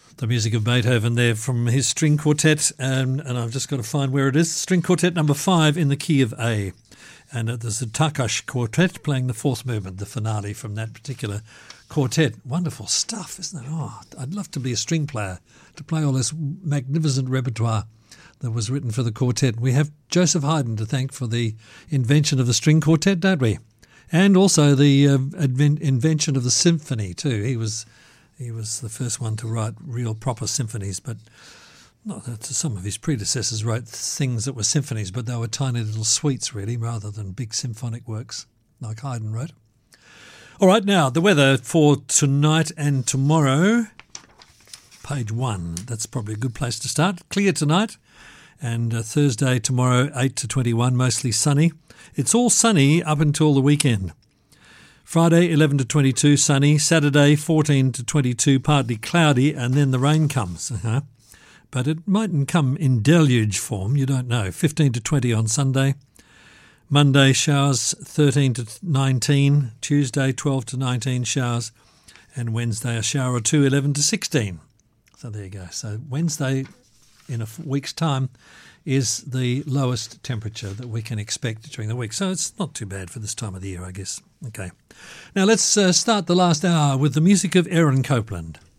The music of Beethoven there from his string quartet, and I've just got to find where it is. String quartet number 5 in the key of A. And there's the Takash Quartet playing the fourth movement, the finale from that particular quartet. Wonderful stuff, isn't it? Oh, I'd love to be a string player, to play all this magnificent repertoire that was written for the quartet. We have Joseph Haydn to thank for the invention of the string quartet, don't we? And also the invention of the symphony too. He was the first one to write real proper symphonies, but some of his predecessors wrote things that were symphonies, but they were tiny little suites really, rather than big symphonic works like Haydn wrote. All right, now the weather for tonight and tomorrow. Page 1, that's probably a good place to start. Clear tonight, and Thursday tomorrow 8 to 21, mostly sunny. It's all sunny up until the weekend. Friday 11 to 22, sunny. Saturday 14 to 22, partly cloudy, and then the rain comes. But it mightn't come in deluge form, you don't know. 15 to 20 on Sunday. Monday showers 13 to 19. Tuesday 12 to 19 showers. And Wednesday a shower or two, 11 to 16. So there you go. So Wednesday in a week's time is the lowest temperature that we can expect during the week. So it's not too bad for this time of the year, I guess. Okay. Now let's start the last hour with the music of Aaron Copland.